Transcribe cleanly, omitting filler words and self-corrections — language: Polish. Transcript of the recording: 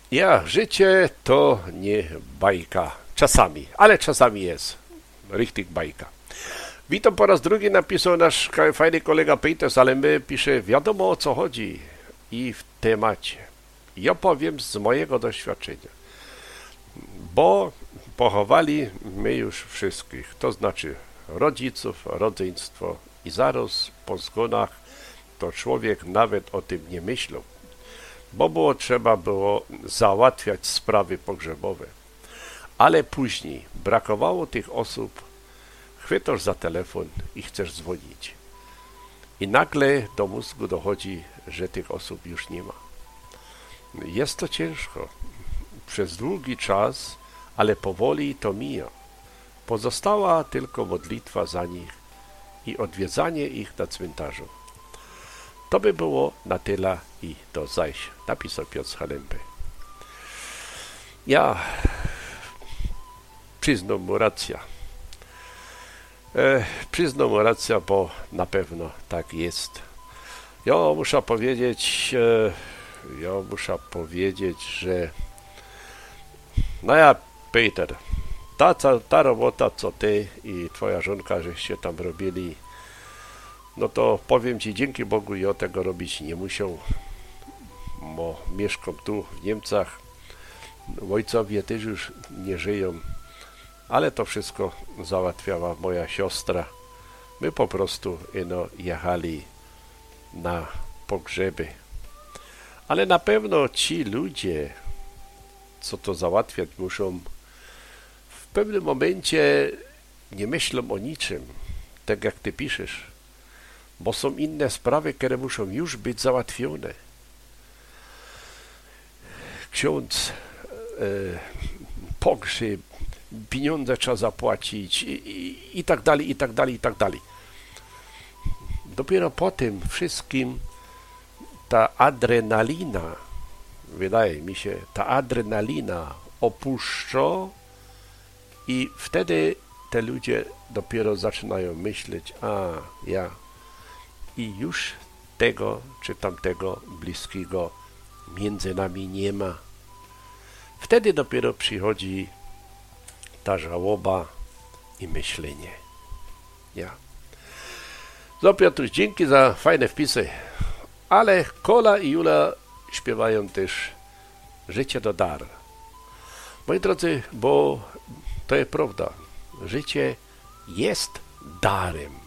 Ja, życie to nie bajka. Czasami, ale czasami jest. Richtig bajka. Witam po raz drugi, napisał nasz fajny kolega Peters, ale my pisze, wiadomo o co chodzi i w temacie. Ja powiem z mojego doświadczenia, bo pochowali my już wszystkich, to znaczy rodziców, rodzeństwo i zaraz po zgonach to człowiek nawet o tym nie myślał, bo trzeba było załatwiać sprawy pogrzebowe. Ale później brakowało tych osób, chwytasz za telefon i chcesz dzwonić. I nagle do mózgu dochodzi, że tych osób już nie ma. Jest to ciężko. Przez długi czas, ale powoli to mija. Pozostała tylko modlitwa za nich i odwiedzanie ich na cmentarzu. To by było na tyle i do zajścia, napisał Piotr Halemby. Ja przyznam mu racja. Przyznam mu racja, bo na pewno tak jest. Ja muszę powiedzieć, że Peter, ta robota, co ty i twoja żonka, żeście tam robili, no to powiem ci, dzięki Bogu ja tego robić nie musiał, bo mieszkam tu w Niemcach, ojcowie też już nie żyją, ale to wszystko załatwiała moja siostra. My po prostu jechali na pogrzeby. Ale na pewno ci ludzie, co to załatwiać muszą, w pewnym momencie nie myślą o niczym, tak jak ty piszesz, bo są inne sprawy, które muszą już być załatwione. Ksiądz, pogrzeb, pieniądze trzeba zapłacić i tak dalej, i tak dalej, i tak dalej. Dopiero po tym wszystkim ta adrenalina, wydaje mi się, ta adrenalina opuszcza i wtedy te ludzie dopiero zaczynają myśleć, i już tego czy tamtego bliskiego między nami nie ma. Wtedy dopiero przychodzi ta żałoba i myślenie. Piotruś, dzięki za fajne wpisy, ale Kola i Jula śpiewają też życie to dar. Moi drodzy, bo to jest prawda, życie jest darem.